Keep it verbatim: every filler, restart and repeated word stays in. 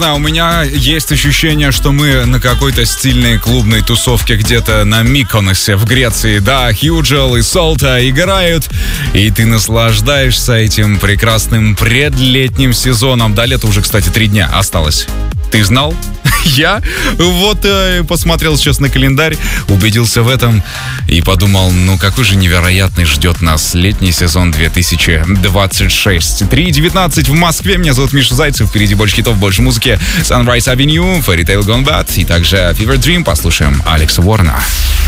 знаю, у меня есть ощущение, что мы на какой-то стильной клубной тусовке где-то на Миконосе в Греции. Да, Хьюджел и Солта играют, и ты наслаждаешься этим прекрасным предлетним сезоном. До лета уже, кстати, три дня осталось. Ты знал? Я вот э, посмотрел сейчас на календарь, убедился в этом и подумал, ну какой же невероятный ждет нас летний сезон две тысячи двадцать шесть. три девятнадцать в Москве. Меня зовут Миша Зайцев. Впереди больше хитов, больше музыки. Sunrise Avenue, Fairy Tale Gone Bad и также Fever Dream. Послушаем Алекса Уоррена.